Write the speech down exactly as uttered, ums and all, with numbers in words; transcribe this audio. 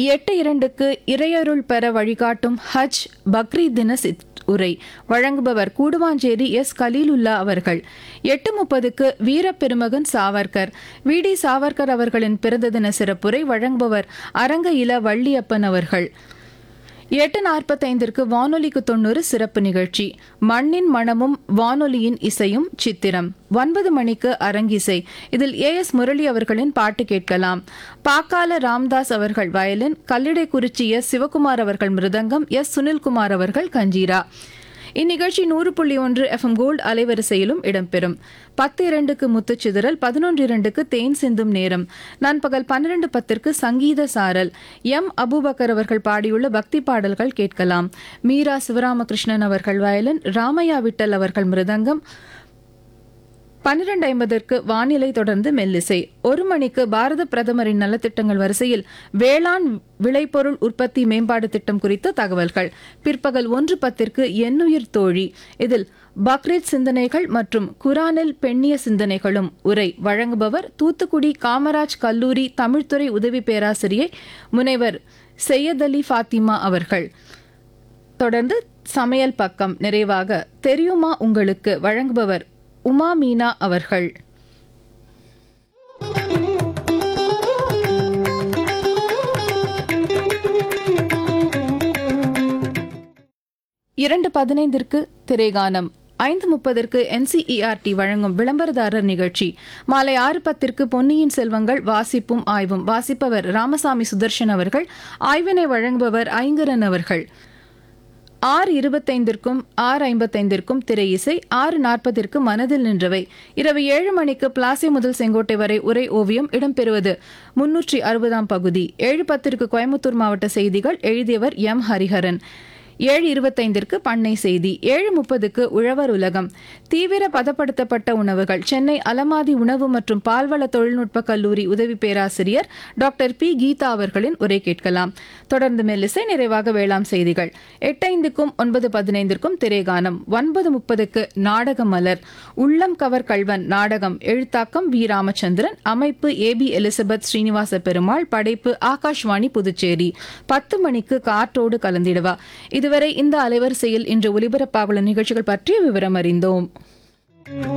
எட்டு இரண்டுக்கு இறையருள் பெற வழிகாட்டும் ஹஜ் பக்ரீத் தின சித் உரை வழங்குபவர் கூடுவாஞ்சேரி எஸ் கலீலுல்லா அவர்கள். எட்டு முப்பதுக்கு வீரப்பெருமகன் சாவர்கர் வி டி சாவர்கர் அவர்களின் பிறந்த தின சிறப்புரை வழங்குபவர் அரங்க இல வள்ளியப்பன் அவர்கள். எட்டு நாற்பத்தைந்திற்கு வானொலிக்கு தொண்ணூறு சிறப்பு நிகழ்ச்சி மண்ணின் மணமும் வானொலியின் இசையும் சித்திரம். ஒன்பது மணிக்கு அரங்கிசை. இதில் ஏ எஸ் முரளி அவர்களின் பாட்டு கேட்கலாம். பாக்கால ராம்தாஸ் அவர்கள் வயலின், கல்லிடைக்குறிச்சி எஸ் சிவகுமார் அவர்கள் மிருதங்கம், எஸ் சுனில்குமார் அவர்கள் கஞ்சீரா. இந்நிகழ்ச்சி நூறு புள்ளி ஒன்று எஃப் எம் கோல்டு அலைவரிசையிலும் இடம்பெறும். பத்து இரண்டுக்கு முத்துச்சிதறல், பதினொன்று இரண்டுக்கு தேன் சிந்தும் நேரம். நண்பகல் பன்னிரண்டு பத்திற்கு சங்கீத சாரல். எம் அபூபக்கர் அவர்கள் பாடியுள்ள பக்தி பாடல்கள் கேட்கலாம். மீரா சிவராமகிருஷ்ணன் அவர்கள் வயலின், ராமையா விட்டல் அவர்கள் மிருதங்கம். பன்னிரண்டு ஐம்பதற்கு வானிலை, தொடர்ந்து மெல்லிசை. ஒரு மணிக்கு பாரத பிரதமரின் நலத்திட்டங்கள் வரிசையில் வேளாண் விளைபொருள் உற்பத்தி மேம்பாடு திட்டம் குறித்த தகவல்கள். பிற்பகல் ஒன்று பத்திற்கு எண்ணுயிர் தோழி. இதில் பக்ரீத் சிந்தனைகள் மற்றும் குரானில் பெண்ணிய சிந்தனைகளும் உரை வழங்குபவர் தூத்துக்குடி காமராஜ் கல்லூரி தமிழ்துறை உதவி பேராசிரியை முனைவர் செய்யதலி ஃபாத்திமா அவர்கள். தொடர்ந்து சமையல் பக்கம். நிறைவாக தெரியுமா உங்களுக்கு வழங்குபவர் உமா மீனா அவர்கள். இரண்டு பதினைந்திற்கு திரைகானம். ஐந்து முப்பதற்கு N C E R D வழங்கும் விளம்பரதாரர் நிகழ்ச்சி. மாலை ஆறு பத்திற்கு பொன்னியின் செல்வங்கள் வாசிப்பும் ஆய்வும். வாசிப்பவர் ராமசாமி சுதர்ஷன் அவர்கள். ஆய்வினை வழங்குபவர் ஐங்கரன் அவர்கள். ஆறு இருபத்தைந்திற்கும் ஆறு ஐம்பத்தைந்திற்கும் திரை இசை. ஆறு நாற்பதற்கு மனதில் நின்றவை. இரவு ஏழு மணிக்கு பிளாசி முதல் செங்கோட்டை வரை உரை ஓவியம் இடம்பெறுவது முன்னூற்றி அறுபதாம் பகுதி. ஏழு பத்திற்கு கோயம்புத்தூர் மாவட்ட செய்திகள். எழுதியவர் எம் ஹரிஹரன். ஏழு இருபத்தைந்திற்கு பண்ணை செய்தி. ஏழு முப்பதுக்கு உழவர் உலகம். தீவிர பதப்படுத்தப்பட்ட உணவுகள். சென்னை அலமாதி உணவு மற்றும் பால்வள தொழில்நுட்ப கல்லூரி உதவி பேராசிரியர் டாக்டர் பி கீதா அவர்களின் உரை கேட்கலாம். தொடர்ந்து மெல்லிசை. நிறைவாக வேளாண் செய்திகள். எட்டைந்துக்கும் ஒன்பது பதினைந்திற்கும் திரைகானம். ஒன்பது முப்பதுக்கு நாடக மலர். உள்ளம் கவர் கல்வன் நாடகம். எழுத்தாக்கம் வி ராமச்சந்திரன். அமைப்பு ஏ பி எலிசபெத் ஸ்ரீனிவாச பெருமாள். படைப்பு ஆகாஷ்வாணி புதுச்சேரி. பத்து மணிக்கு காற்றோடு கலந்திடுவா. இதுவரை இந்த அலைவரிசையில் இன்று ஒலிபரப்பாகுள்ள நிகழ்ச்சிகள் பற்றிய விவரம் அறிந்தோம்.